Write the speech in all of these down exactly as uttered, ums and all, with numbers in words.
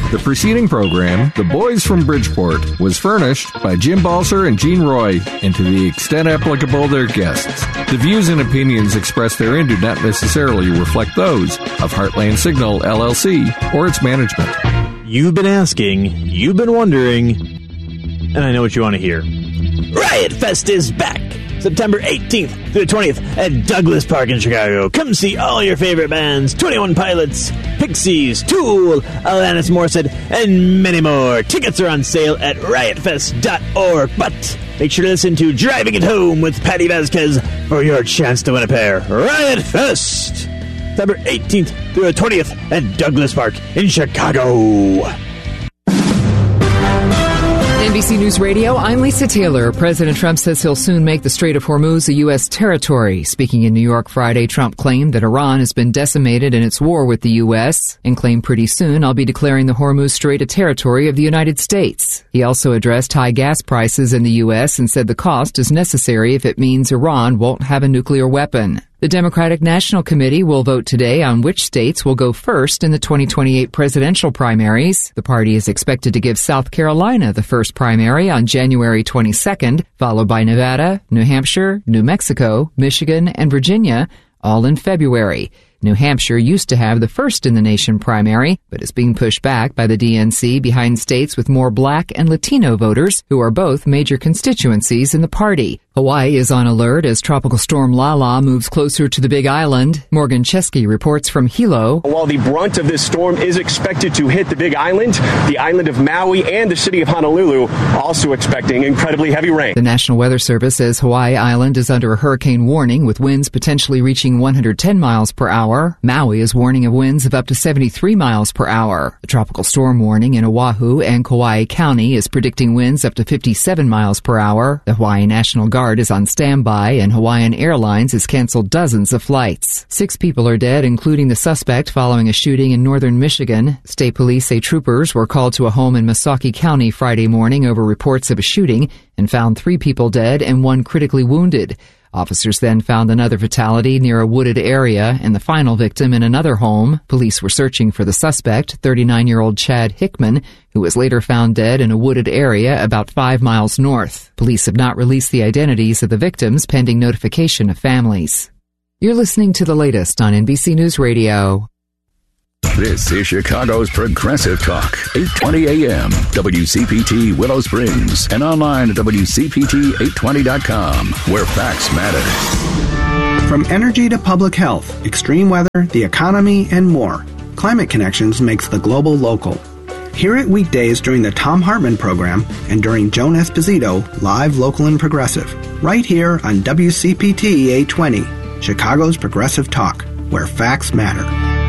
The preceding program, The Boys from Bridgeport, was furnished by Jim Balser and Gene Roy, and to the extent applicable, their guests. The views and opinions expressed therein do not necessarily reflect those of Heartland Signal, L L C, or its management. You've been asking, you've been wondering, and I know what you want to hear. Riot Fest is back! September eighteenth through the twentieth at Douglas Park in Chicago. Come see all your favorite bands, twenty-one Pilots, Pixies, Tool, Alanis Morissette, and many more. Tickets are on sale at riot fest dot org. But make sure to listen to Driving It Home with Patty Vasquez for your chance to win a pair. Riot Fest! September eighteenth through the twentieth at Douglas Park in Chicago. N B C News Radio, I'm Lisa Taylor. President Trump says he'll soon make the Strait of Hormuz a U S territory. Speaking in New York Friday, Trump claimed that Iran has been decimated in its war with the U S and claimed pretty soon I'll be declaring the Hormuz Strait a territory of the United States. He also addressed high gas prices in the U S and said the cost is necessary if it means Iran won't have a nuclear weapon. The Democratic National Committee will vote today on which states will go first in the twenty twenty-eight presidential primaries. The party is expected to give South Carolina the first primary on January twenty-second, followed by Nevada, New Hampshire, New Mexico, Michigan, and Virginia, all in February. New Hampshire used to have the first in the nation primary, but is being pushed back by the D N C behind states with more black and Latino voters, who are both major constituencies in the party. Hawaii is on alert as Tropical Storm Lala moves closer to the Big Island. Morgan Chesky reports from Hilo. While the brunt of this storm is expected to hit the Big Island, the island of Maui and the city of Honolulu also expecting incredibly heavy rain. The National Weather Service says Hawaii Island is under a hurricane warning with winds potentially reaching one hundred ten miles per hour. Maui is warning of winds of up to seventy-three miles per hour. The tropical storm warning in Oahu and Kauai County is predicting winds up to fifty-seven miles per hour. The Hawaii National Guard is on standby, and Hawaiian Airlines has canceled dozens of flights. Six people are dead, including the suspect following a shooting in northern Michigan. State police say troopers were called to a home in Missaukee County Friday morning over reports of a shooting and found three people dead and one critically wounded. Officers then found another fatality near a wooded area and the final victim in another home. Police were searching for the suspect, thirty-nine-year-old Chad Hickman, who was later found dead in a wooded area about five miles north. Police have not released the identities of the victims pending notification of families. You're listening to the latest on N B C News Radio. This is Chicago's Progressive Talk, eight twenty A M, W C P T Willow Springs, and online at W C P T eight twenty dot com, where facts matter. From energy to public health, extreme weather, the economy, and more, Climate Connections makes the global local. Hear it weekdays during the Thom Hartmann program and during Joan Esposito, live, local, and progressive, right here on W C P T eight twenty, Chicago's Progressive Talk, where facts matter.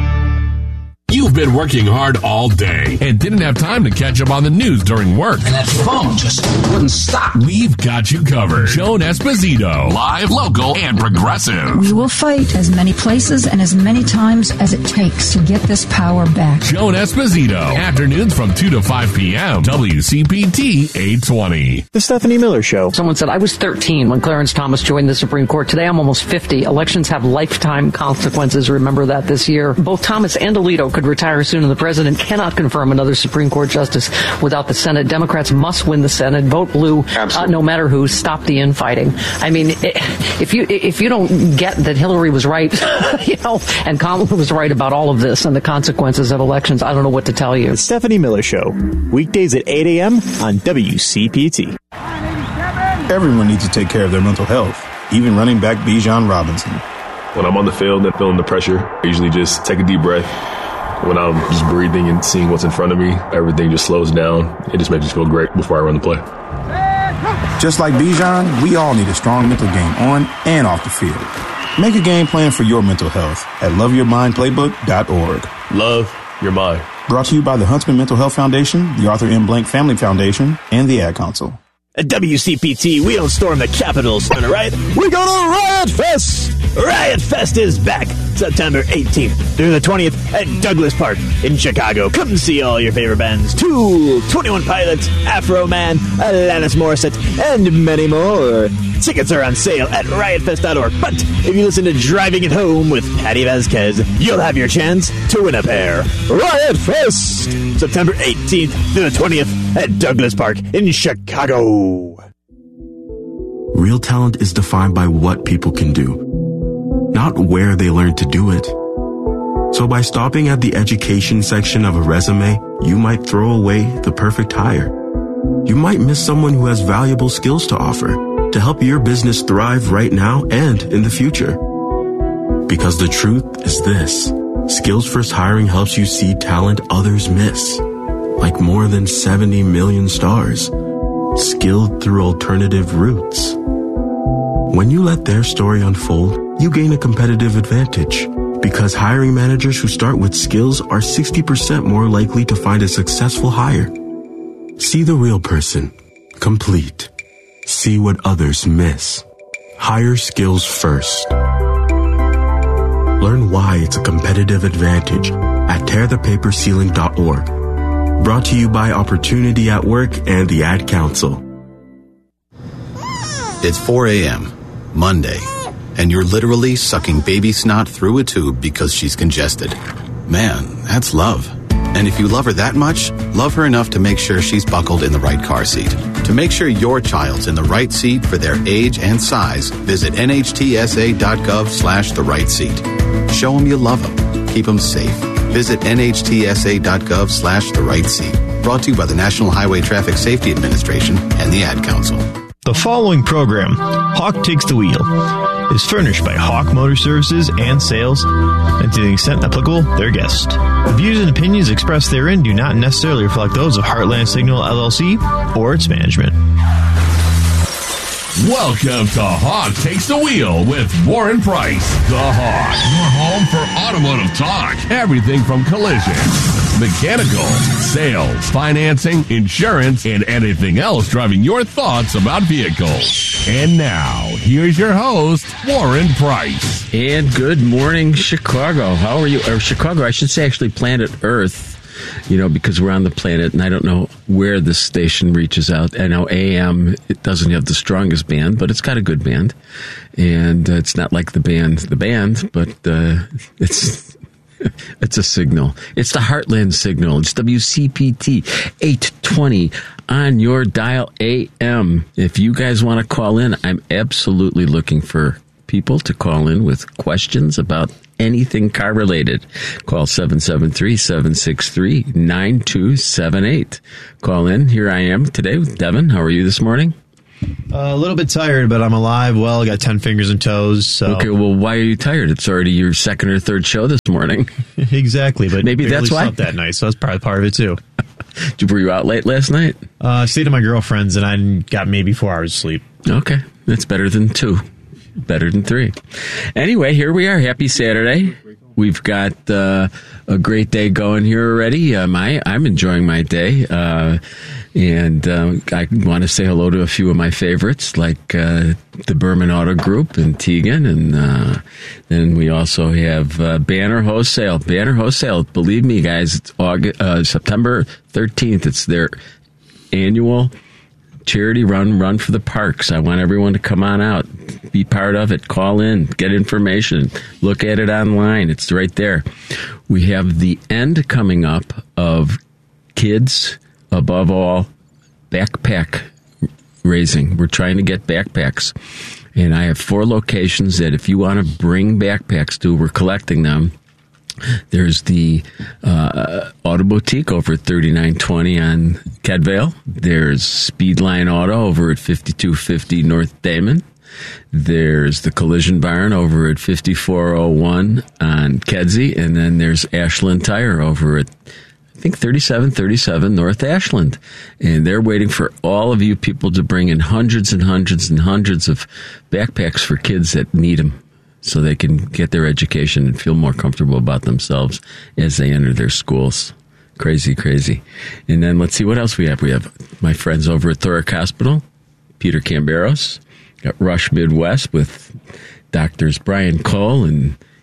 You've been working hard all day and didn't have time to catch up on the news during work. And that phone just wouldn't stop. We've got you covered. Joan Esposito, live, local, and progressive. We will fight as many places and as many times as it takes to get this power back. Joan Esposito, afternoons from two to five p.m. W C P T eight twenty. The Stephanie Miller Show. Someone said, I was thirteen when Clarence Thomas joined the Supreme Court. Today I'm almost fifty. Elections have lifetime consequences. Remember that this year. Both Thomas and Alito could retire soon, and the president cannot confirm another Supreme Court justice without the Senate. Democrats must win the Senate. Vote blue, uh, no matter who. Stop the infighting. I mean, if you if you don't get that Hillary was right, you know, and Kamala was right about all of this and the consequences of elections, I don't know what to tell you. The Stephanie Miller Show, weekdays at eight a.m. on W C P T. Everyone needs to take care of their mental health, even running back Bijan Robinson. When I'm on the field and feeling the pressure, I usually just take a deep breath. When I'm just breathing and seeing what's in front of me, everything just slows down. It just makes me feel great before I run the play. Just like Bijan, we all need a strong mental game on and off the field. Make a game plan for your mental health at love your mind playbook dot org. Love your mind. Brought to you by the Huntsman Mental Health Foundation, the Arthur M. Blank Family Foundation, and the Ad Council. At W C P T, we don't storm the Capitol, son, right? We go to Riot Fest! Riot Fest is back! September eighteenth through the twentieth at Douglas Park in Chicago. Come see all your favorite bands: Tool, twenty-one Pilots, Afro Man, Alanis Morissette, and many more. Tickets are on sale at riot fest dot org. But if you listen to Driving It Home with Patty Vasquez, you'll have your chance to win a pair. Riot Fest! September eighteenth through the twentieth at Douglas Park in Chicago. Real talent is defined by what people can do, not where they learn to do it. So by stopping at the education section of a resume, you might throw away the perfect hire. You might miss someone who has valuable skills to offer to help your business thrive right now and in the future. Because the truth is this: Skills First Hiring helps you see talent others miss, like more than seventy million stars, skilled through alternative routes. When you let their story unfold, you gain a competitive advantage, because hiring managers who start with skills are sixty percent more likely to find a successful hire. See the real person, complete. See what others miss. Hire skills first. Learn why it's a competitive advantage at tear the paper ceiling dot org. Brought to you by Opportunity at Work and the Ad Council. It's four a.m., Monday, and you're literally sucking baby snot through a tube because she's congested. Man, that's love. And if you love her that much, love her enough to make sure she's buckled in the right car seat. To make sure your child's in the right seat for their age and size, visit N H T S A dot gov slash the right seat. Show them you love them. Keep them safe. Visit N H T S A dot gov slash the right seat. Brought to you by the National Highway Traffic Safety Administration and the Ad Council. The following program, Hawk Takes the Wheel, is furnished by Hawk Motor Services and Sales, and to the extent applicable, their guests. The views and opinions expressed therein do not necessarily reflect those of Heartland Signal L L C or its management. Welcome to Hawk Takes the Wheel with Warren Price. The Hawk, your home for automotive talk. Everything from collision, mechanical, sales, financing, insurance, and anything else driving your thoughts about vehicles. And now, here's your host, Warren Price. And good morning, Chicago. How are you? Or Chicago, I should say actually planet Earth. You know, because we're on the planet, and I don't know where this station reaches out. I know A M, it doesn't have the strongest band, but it's got a good band. And uh, it's not like the band, the band, but uh, it's it's a signal. It's the Heartland signal. It's W C P T eight twenty on your dial A M. If you guys want to call in, I'm absolutely looking for people to call in with questions about anything car related. Call seven seven three, seven six three, nine two seven eight. Call in. Here I am today with Devin. How are you this morning? Uh, a little bit tired, but I'm alive. Well, I got ten fingers and toes. So. Okay, well, why are you tired? It's already your second or third show this morning. Exactly, but maybe that's why. Slept that night, so that's probably part of it too. Were you out late last night? Uh, I stayed at my girlfriend's, and I got maybe four hours of sleep. Okay, that's better than two. Better than three. Anyway, here we are. Happy Saturday. We've got uh, a great day going here already. Um, I, I'm enjoying my day. Uh, and uh, I want to say hello to a few of my favorites, like uh, the Berman Auto Group and Tegan. And uh, then we also have uh, Banner Wholesale. Banner Wholesale, believe me, guys, it's August, uh, September thirteenth. It's their annual charity run, run for the parks. I want everyone to come on out, be part of it, call in, get information, look at it online. It's right there. We have the end coming up of kids, above all, backpack raising. We're trying to get backpacks. And I have four locations that if you want to bring backpacks to, we're collecting them. There's the uh, Auto Boutique over at thirty-nine twenty on Kedvale. There's Speedline Auto over at fifty-two fifty North Damon. There's the Collision Barn over at fifty-four oh one on Kedzie. And then there's Ashland Tire over at, I think, thirty-seven thirty-seven North Ashland. And they're waiting for all of you people to bring in hundreds and hundreds and hundreds of backpacks for kids that need them, so they can get their education and feel more comfortable about themselves as they enter their schools. Crazy, crazy. And then let's see what else we have. We have my friends over at Thoric Hospital, Peter Camberos. Got Rush Midwest with Doctors Brian Cole and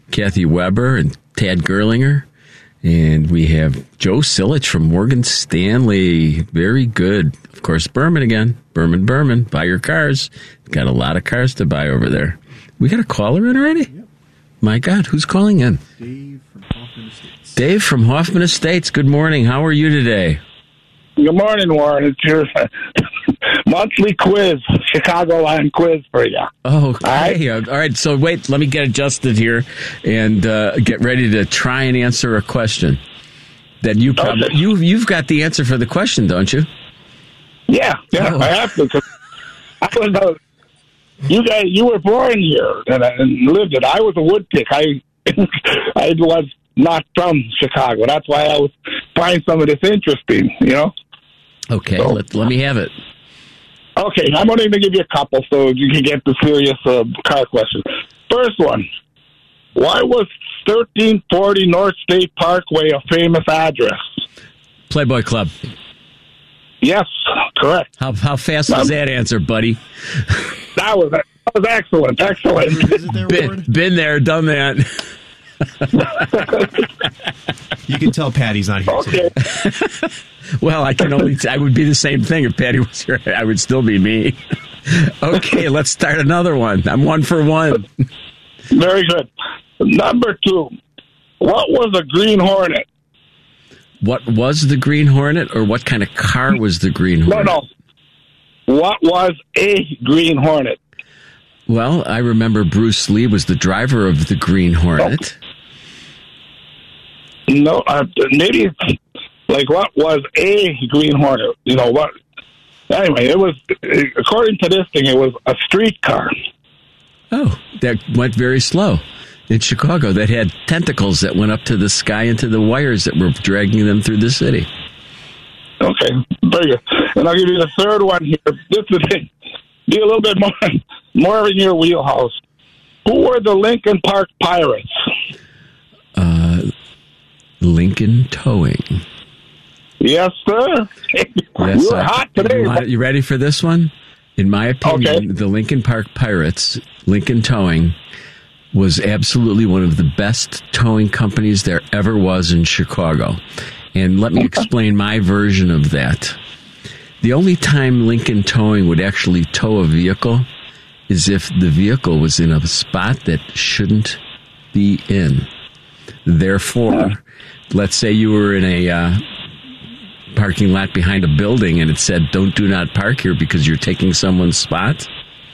Kathy Weber and Tad Gerlinger. And we have Joe Silich from Morgan Stanley. Very good. Of course, Berman again. Berman, Berman. Buy your cars. Got a lot of cars to buy over there. We got a caller in already? Yep. My God, who's calling in? Dave from Hoffman Estates. Dave from Hoffman Estates. Good morning. How are you today? Good morning, Warren. It's your monthly quiz, Chicagoland quiz for you. Oh, okay. All right. All right. So wait, let me get adjusted here and uh, get ready to try and answer a question that you probably okay. you you've got the answer for the question, don't you? Yeah, yeah, oh. I have to. Cause I was uh, you guys. You were born here and, and lived it. I was a woodpick. I I was not from Chicago. That's why I was find some of this interesting. You know. Okay, so, let, let me have it. Okay, I'm only going to give you a couple so you can get the serious uh, car question. First one, why was thirteen forty North State Parkway a famous address? Playboy Club. Yes, correct. How how fast was um, that answer, buddy? That was that was excellent, excellent. There, been, been there, done that. You can tell Patty's not here okay. today. Well, I can only. T- I would be the same thing if Patty was here. I would still be me. Okay, let's start another one. I'm one for one. Very good. Number two. What was a Green Hornet? What was the Green Hornet, or what kind of car was the Green Hornet? No, no. What was a Green Hornet? Well, I remember Bruce Lee was the driver of the Green Hornet. No, uh, maybe. Like, what was a Green Hornet? You know, what? Anyway, it was, according to this thing, it was a streetcar. Oh, that went very slow in Chicago. That had tentacles that went up to the sky into the wires that were dragging them through the city. Okay, very good. And I'll give you the third one here. This is it. Be a little bit more, more in your wheelhouse. Who were the Lincoln Park Pirates? Uh, Lincoln Towing. Yes, sir. Yes, you were hot today. You, want, you ready for this one? In my opinion, okay. the Lincoln Park Pirates, Lincoln Towing, was absolutely one of the best towing companies there ever was in Chicago. And let me explain my version of that. The only time Lincoln Towing would actually tow a vehicle is if the vehicle was in a spot that shouldn't be in. Therefore, let's say you were in a uh, parking lot behind a building and it said, don't do not park here because you're taking someone's spot.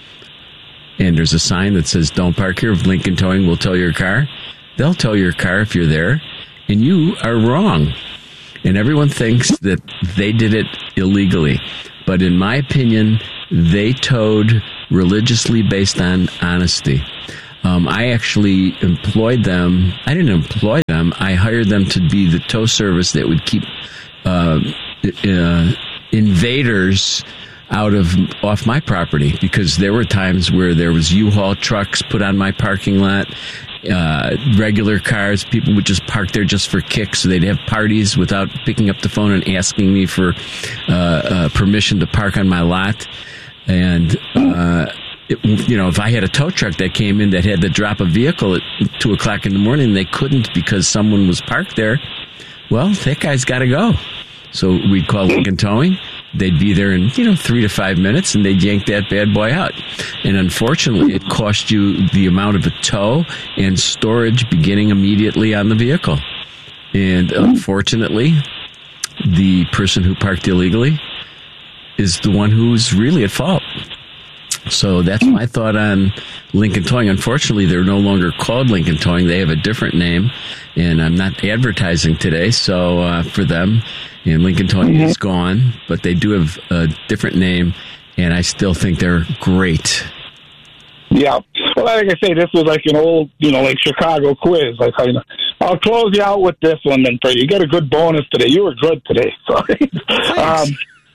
And there's a sign that says, don't park here. Lincoln Towing will tow your car. They'll tow your car if you're there. And you are wrong. And everyone thinks that they did it illegally. But in my opinion, they towed religiously based on honesty. Um, I actually employed them. I didn't employ them. I hired them to be the tow service that would keep uh, uh, invaders out of off my property, because there were times where there was U-Haul trucks put on my parking lot, uh, regular cars. People would just park there just for kicks. So they'd have parties without picking up the phone and asking me for uh, uh, permission to park on my lot. And uh, it, you know, if I had a tow truck that came in that had to drop a vehicle at two o'clock in the morning, they couldn't because someone was parked there. Well, that guy's got to go. So we'd call Lincoln Towing. They'd be there in, you know, three to five minutes, and they'd yank that bad boy out. And unfortunately, it cost you the amount of a tow and storage beginning immediately on the vehicle. And unfortunately, the person who parked illegally is the one who's really at fault. So that's my thought on Lincoln Towing. Unfortunately, they're no longer called Lincoln Towing. They have a different name, and I'm not advertising today. So uh, for them, and Lincoln Towing mm-hmm. is gone, but they do have a different name, and I still think they're great. Yeah. Well, like I say, this was like an old, you know, like Chicago quiz. Like, I, I'll close you out with this one then for you. You get a good bonus today. You were good today. Sorry. um,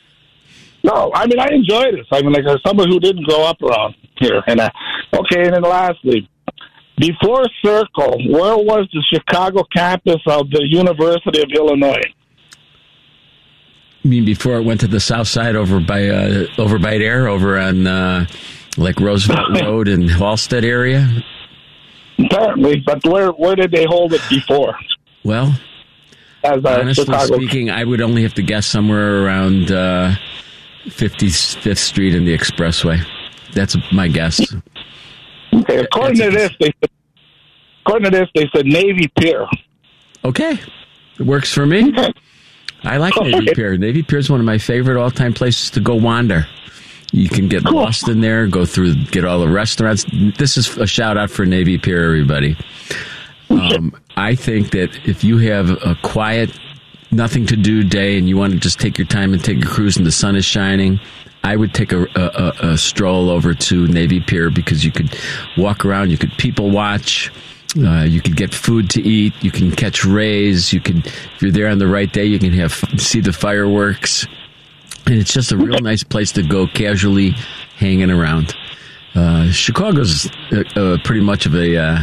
no, I mean, I enjoyed this. I mean, like, as someone who didn't grow up around here. And uh, okay, and then lastly, before Circle, where was the Chicago campus of the University of Illinois? You mean before it went to the south side over by uh, over by there, over on uh, like Roosevelt Road and Halstead area? Apparently, but where where did they hold it before? Well, As, uh, honestly Chicago. speaking, I would only have to guess somewhere around uh, fifty-fifth Street and the Expressway. That's my guess. Okay, according That's to this, they said, according to this, they said Navy Pier. Okay, it works for me. I like Navy Pier. Navy Pier is one of my favorite all-time places to go wander. You can get lost in there, go through, get all the restaurants. This is a shout-out for Navy Pier, everybody. Um, I think that if you have a quiet, nothing-to-do day and you want to just take your time and take a cruise and the sun is shining, I would take a, a, a stroll over to Navy Pier because you could walk around, you could people watch, uh, you could get food to eat, you can catch rays, you can, if you're there on the right day, you can have see the fireworks. And it's just a real nice place to go casually hanging around. Uh, Chicago's uh, uh, pretty much of a uh,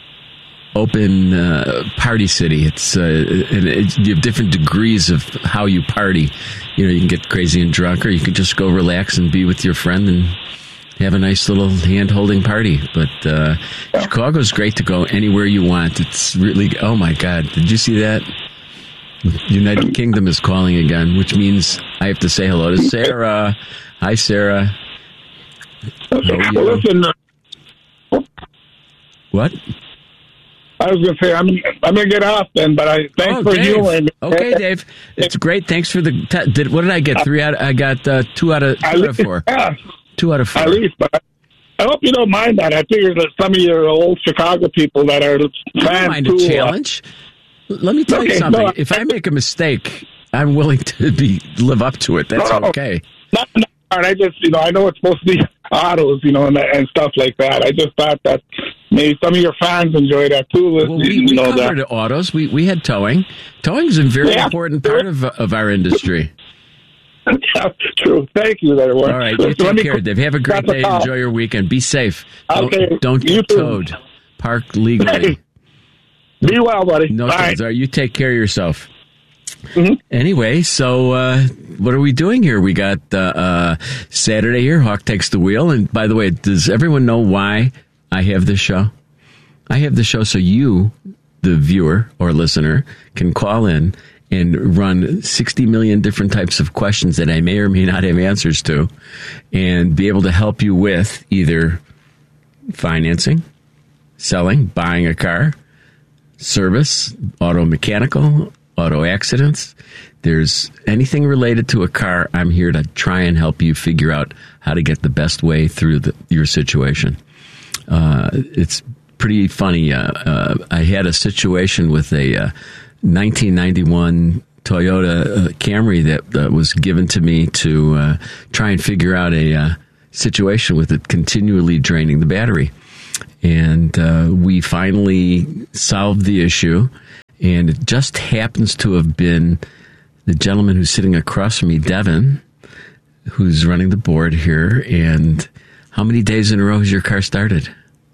open uh, party city. It's, uh, and it's you have different degrees of how you party. You know, you can get crazy and drunk, or you can just go relax and be with your friend and have a nice little hand-holding party. But uh, Chicago's great to go anywhere you want. It's really, oh my God, did you see that? United Kingdom is calling again, which means I have to say hello to Sarah. Hi, Sarah. Okay, well, listen. Uh, what? I was going to say I'm I'm going to get off then, but I thanks oh, for Dave. you. And, okay, Dave. It's great. Thanks for the. T- did what did I get? Three out. I got uh, two out of two out of four. Yeah, two out of four. At least, but I hope you don't mind that. I figure that some of your old Chicago people that are fans I don't mind too, a challenge. Uh, Let me tell okay, you something. No, if I make a mistake, I'm willing to be live up to it. That's no, no, okay. Not, not, I just, you know, I know it's supposed to be autos, you know, and, and stuff like that. I just thought that maybe some of your fans enjoy that too. Well, we, you we know, covered that. autos. We we had towing. Towing is a very Yeah. important part of of our industry. That's true. Thank you, there. All right, you take care, Dave. Have a great day. Enjoy your weekend. Be safe. Okay, Don't, don't you get too. towed. Park legally. Be well, buddy. No, Bye. all right, you take care of yourself. Mm-hmm. Anyway, so uh, what are we doing here? We got uh, uh, Saturday here. Hawk takes the wheel. And by the way, does everyone know why I have this show? I have the show so you, the viewer or listener, can call in and run sixty million different types of questions that I may or may not have answers to, and be able to help you with either financing, selling, buying a car, service, auto mechanical, auto accidents. There's anything related to a car, I'm here to try and help you figure out how to get the best way through the, your situation. Uh, it's pretty funny. Uh, uh, I had a situation with a uh, nineteen ninety-one Toyota uh, Camry that uh, was given to me to uh, try and figure out a uh, situation with it continually draining the battery. And uh, we finally solved the issue. And it just happens to have been the gentleman who's sitting across from me, Devin, who's running the board here. And how many days in a row has your car started?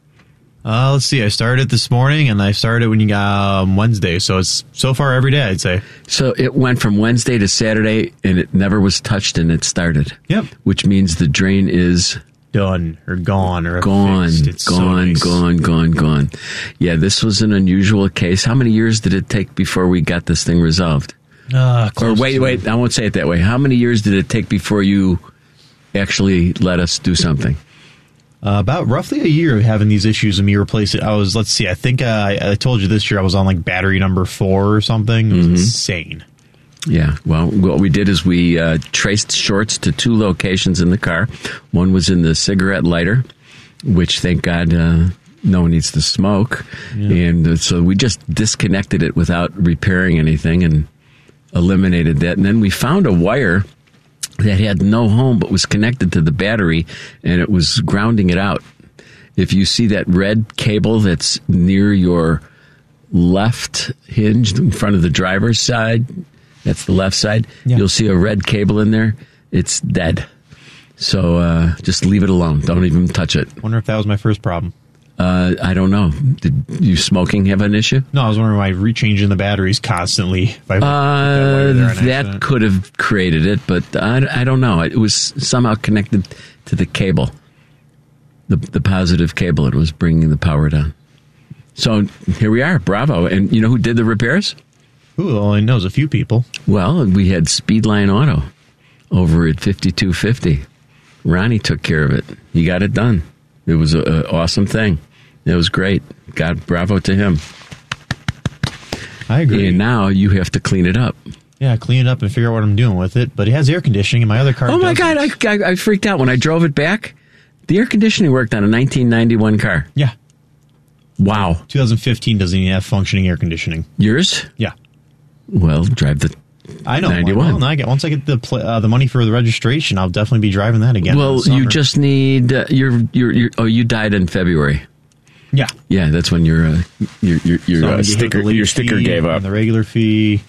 Uh, let's see. I started this morning, and I started when you got um, Wednesday. So it's so far every day, I'd say. So it went from Wednesday to Saturday, and it never was touched, and it started. Yep. Which means the drain is done or gone or gone, fixed. It's gone, so nice. gone, gone, gone. Yeah, this was an unusual case. How many years did it take before we got this thing resolved? Uh, or wait, to wait, I won't say it that way. How many years did it take before you actually let us do something? Uh, about roughly a year of having these issues and me replace it. I was, let's see, I think uh, I, I told you this year I was on like battery number four or something. It was Mm-hmm. insane. Yeah, well, what we did is we uh, traced shorts to two locations in the car. One was in the cigarette lighter, which, thank God, uh, no one needs to smoke. Yeah. And uh, so we just disconnected it without repairing anything and eliminated that. And then we found a wire that had no home but was connected to the battery, and it was grounding it out. If you see that red cable that's near your left hinge in front of the driver's side, that's the left side, yeah. You'll see a red cable in there. It's dead. So uh, just leave it alone. Don't even touch it. Wonder if that was my first problem. Uh, I don't know. Did you smoking have an issue? No, I was wondering why rechanging the batteries constantly. If I uh, that that could have created it, but I, I don't know. It was somehow connected to the cable, the the positive cable. It was bringing the power down. So here we are. Bravo. And you know who did the repairs? Who only knows a few people. Well, we had Speedline Auto over at fifty-two fifty. Ronnie took care of it. He got it done. It was an awesome thing. It was great. God, bravo to him. I agree. And now you have to clean it up. Yeah, clean it up and figure out what I'm doing with it. But it has air conditioning, and my other car Oh, my doesn't. God. I, I, I freaked out when I drove it back. The air conditioning worked on a nineteen ninety-one car. Yeah. Wow. twenty fifteen doesn't even have functioning air conditioning. Yours? Yeah. Well, drive the I know. ninety-one. Well, I get, once I get the pl- uh, the money for the registration, I'll definitely be driving that again. Well, you just need uh, your, your your oh you died in February. Yeah. Yeah, that's when your uh, your your, your So I uh, need to hit sticker the late your sticker fee gave up. and the regular fee.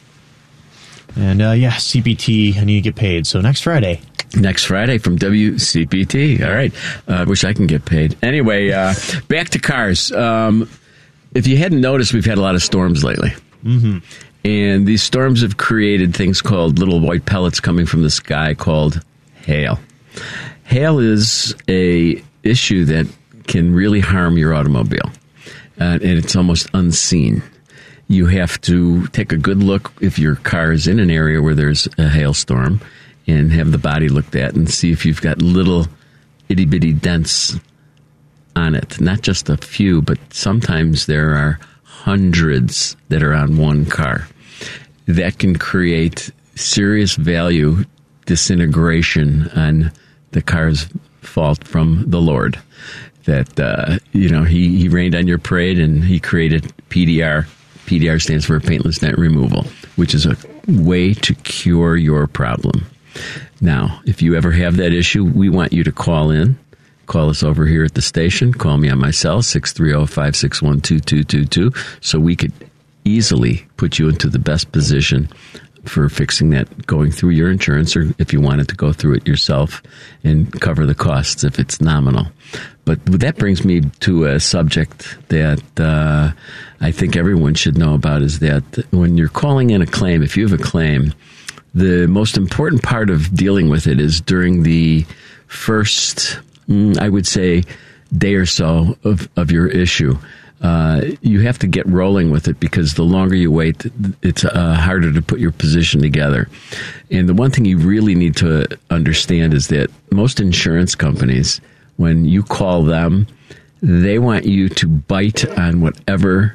And uh, yeah, C P T, I need to get paid. So next Friday. Next Friday from W C P T. All right. I uh, wish I can get paid. Anyway, uh, back to cars. Um, if you hadn't noticed, we've had a lot of storms lately. Mm-hmm. And these storms have created things called little white pellets coming from the sky called hail. Hail is a issue that can really harm your automobile. Uh, and it's almost unseen. You have to take a good look if your car is in an area where there's a hailstorm and have the body looked at and see if you've got little itty-bitty dents on it. Not just a few, but sometimes there are hundreds that are on one car. That can create serious value disintegration on the car's fault from the Lord. That, uh, you know, he, he rained on your parade and he created P D R. P D R stands for paintless dent removal, which is a way to cure your problem. Now, if you ever have that issue, we want you to call in. Call us over here at the station. Call me on my cell, six three zero, five six one, two two two two, so we could easily put you into the best position for fixing that, going through your insurance, or if you wanted to go through it yourself and cover the costs if it's nominal. But that brings me to a subject that uh, I think everyone should know about, is that when you're calling in a claim, if you have a claim, the most important part of dealing with it is during the first, I would say, day or so of, of your issue. Uh, you have to get rolling with it, because the longer you wait, it's uh, harder to put your position together. And the one thing you really need to understand is that most insurance companies, when you call them, they want you to bite on whatever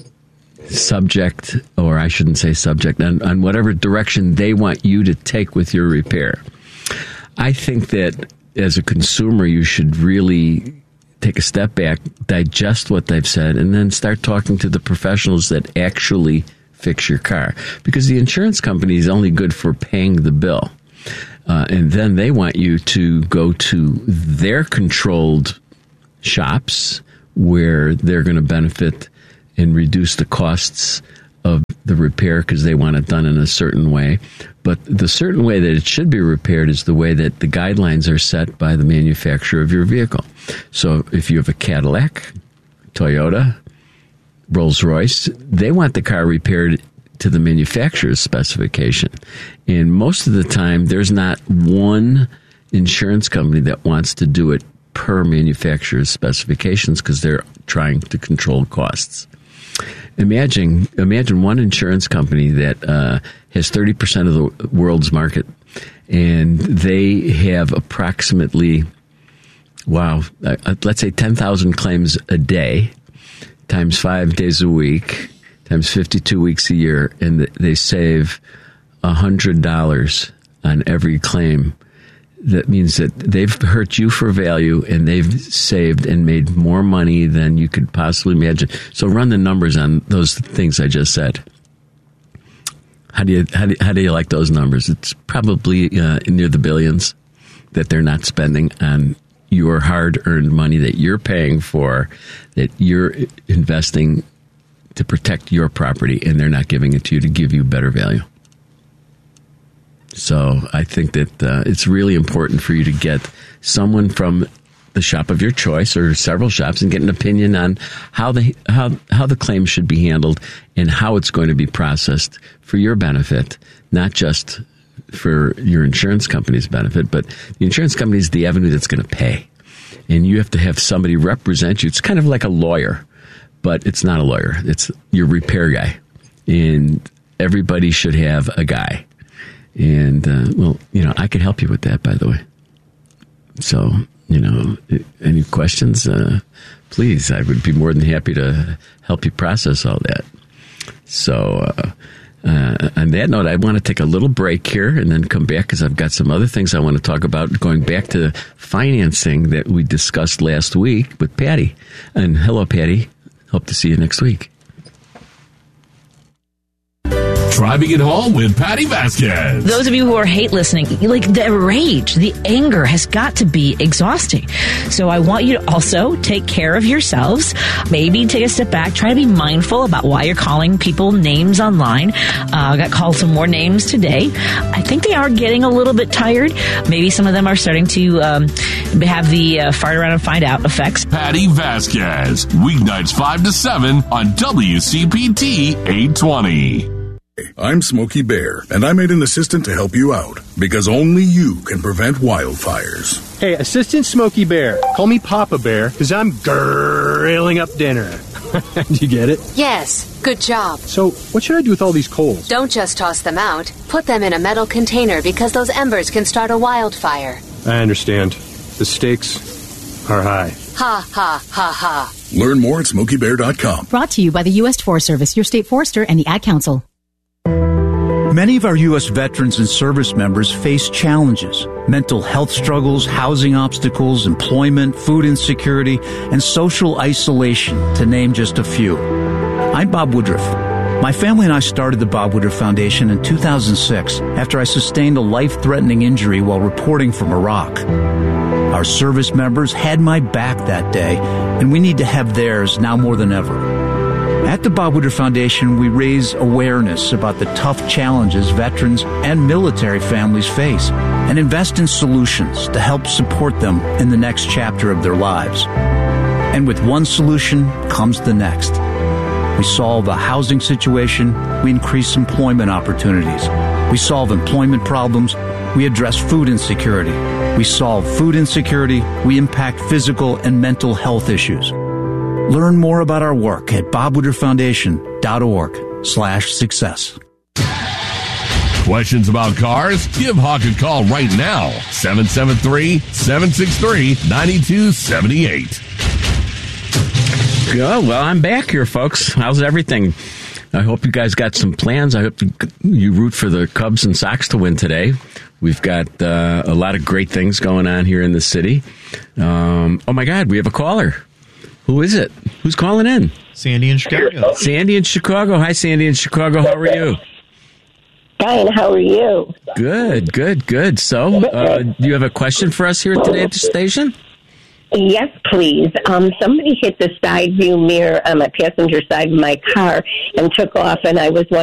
subject, or I shouldn't say subject, on, on whatever direction they want you to take with your repair. I think that as a consumer, you should really take a step back, digest what they've said, and then start talking to the professionals that actually fix your car. Because the insurance company is only good for paying the bill. Uh, and then they want you to go to their controlled shops where they're going to benefit and reduce the costs of the repair, because they want it done in a certain way. But the certain way that it should be repaired is the way that the guidelines are set by the manufacturer of your vehicle. So if you have a Cadillac, Toyota, Rolls-Royce, they want the car repaired to the manufacturer's specification. And most of the time, there's not one insurance company that wants to do it per manufacturer's specifications, because they're trying to control costs. Imagine, imagine one insurance company that uh, has thirty percent of the world's market, and they have approximately, wow, uh, let's say ten thousand claims a day, times five days a week, times fifty-two weeks a year, and they save one hundred dollars on every claim. That means that they've hurt you for value, and they've saved and made more money than you could possibly imagine. So run the numbers on those things I just said. How do you how do, how do you like those numbers? It's probably uh, near the billions that they're not spending on your hard-earned money that you're paying for, that you're investing to protect your property, and they're not giving it to you to give you better value. So I think that uh, it's really important for you to get someone from the shop of your choice, or several shops, and get an opinion on how the how how the claim should be handled and how it's going to be processed for your benefit, not just for your insurance company's benefit, but the insurance company is the avenue that's going to pay, and you have to have somebody represent you. It's kind of like a lawyer, but it's not a lawyer. It's your repair guy. And everybody should have a guy. And, uh, well, you know, I could help you with that, by the way. So, you know, any questions, uh, please, I would be more than happy to help you process all that. So, uh, uh, on that note, I want to take a little break here and then come back because I've got some other things I want to talk about, going back to financing that we discussed last week with Patty. And hello, Patty. Hope to see you next week. Driving it home with Patty Vasquez. Those of you who are hate listening, like the rage, the anger has got to be exhausting. So I want you to also take care of yourselves. Maybe take a step back. Try to be mindful about why you're calling people names online. Uh, I got called some more names today. I think they are getting a little bit tired. Maybe some of them are starting to um, have the uh, fart around and find out effects. Patty Vasquez, weeknights five to seven on W C P T eight twenty. I'm Smokey Bear, and I made an assistant to help you out, because only you can prevent wildfires. Hey, Assistant Smokey Bear, call me Papa Bear, because I'm grilling up dinner. Do you get it? Yes, good job. So, what should I do with all these coals? Don't just toss them out. Put them in a metal container, because those embers can start a wildfire. I understand. The stakes are high. Ha, ha, ha, ha. Learn more at smokey bear dot com. Brought to you by the U S Forest Service, your state forester, and the Ad Council. Many of our U S veterans and service members face challenges: mental health struggles, housing obstacles, employment, food insecurity, and social isolation, to name just a few. I'm Bob Woodruff. My family and I started the Bob Woodruff Foundation in two thousand six after I sustained a life-threatening injury while reporting from Iraq. Our service members had my back that day, and we need to have theirs now more than ever. At the Bob Woodruff Foundation, we raise awareness about the tough challenges veterans and military families face and invest in solutions to help support them in the next chapter of their lives. And with one solution comes the next. We solve a housing situation, we increase employment opportunities. We solve employment problems, we address food insecurity. We solve food insecurity, we impact physical and mental health issues. Learn more about our work at bob woodruff foundation dot org slash success. Questions about cars? Give Hawk a call right now. seven seven three, seven six three, nine two seven eight. Oh, well, I'm back here, folks. How's everything? I hope you guys got some plans. I hope you root for the Cubs and Sox to win today. We've got uh, a lot of great things going on here in the city. Um, oh, my God, we have a caller. Who is it? Who's calling in? Sandy in Chicago. Sandy in Chicago. Hi, Sandy in Chicago. How are you? Fine. How are you? Good, good, good. So, uh, do you have a question for us here today at the station? Yes, please. Um, somebody hit the side view mirror on my passenger side of my car and took off, and I was wondering